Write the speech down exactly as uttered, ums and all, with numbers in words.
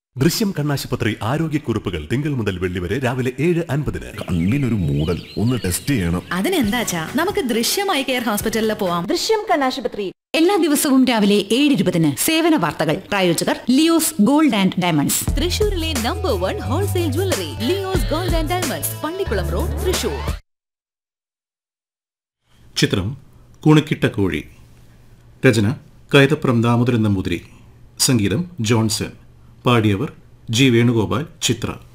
ദൃശ്യം കണ്ണാശുപത്രി ആരോഗ്യക്കുറിപ്പുകൾ തിങ്കൾ മുതൽ വെള്ളി വരെ രാവിലെ ഏഴ് അൻപതിന്. കണ്ണിനൊരു മൂടൽ, ഒന്ന് ടെസ്റ്റ് ചെയ്യണം. അതിനെന്താച്ചാ നമുക്ക് ദൃശ്യമായി കെയർ ഹോസ്പിറ്റലിൽ പോവാം. ദൃശ്യം കണ്ണാശുപത്രി എല്ലാ ദിവസവും രാവിലെ ഏഴ് ഇരുപതിന് സേവന വാർത്തകൾ. പ്രായോജകർ ലിയോസ് ഗോൾഡ് ആൻഡ് ഡയമണ്ട്സ്, തൃശൂരിലെ number one wholesale jewellery Leo's gold and diamonds, Pallikkulam road, Thrissur. ചിത്രം കുണുക്കിട്ട കോഴി. രചന കൈതപ്രം ദാമോദരൻ നമ്പൂതിരി. സംഗീതം ജോൺസൺ. പാടിയവർ ജി വേണുഗോപാൽ, ചിത്ര.